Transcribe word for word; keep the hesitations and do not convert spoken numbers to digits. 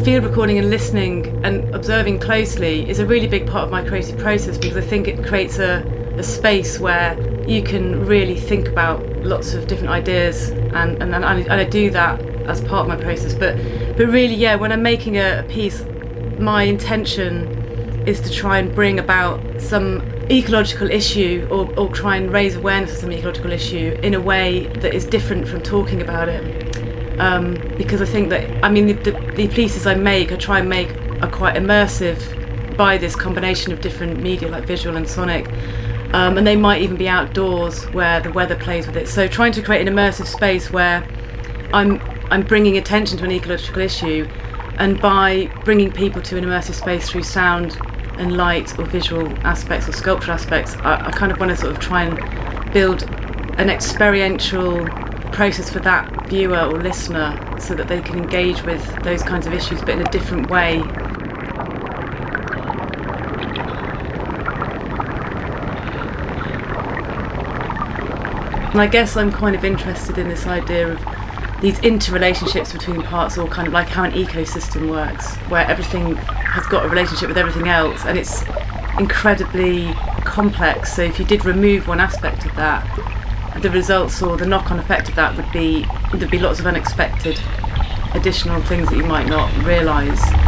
field recording and listening and observing closely is a really big part of my creative process, because I think it creates a, a space where you can really think about lots of different ideas, and, and, and, I, and I do that as part of my process. But, but really, yeah, when I'm making a, a piece, my intention is to try and bring about some ecological issue, or, or try and raise awareness of some ecological issue in a way that is different from talking about it. Um, because I think that, I mean, the, the, the pieces I make, I try and make, are quite immersive by this combination of different media like visual and sonic. Um, and they might even be outdoors where the weather plays with it. So trying to create an immersive space where I'm I'm bringing attention to an ecological issue, and by bringing people to an immersive space through sound and light or visual aspects or sculptural aspects, I, I kind of want to sort of try and build an experiential process for that viewer or listener, so that they can engage with those kinds of issues but in a different way. And I guess I'm kind of interested in this idea of these interrelationships between parts, or kind of like how an ecosystem works, where everything has got a relationship with everything else, and it's incredibly complex. So if you did remove one aspect of that, the results or the knock-on effect of that would be, there'd be lots of unexpected additional things that you might not realise.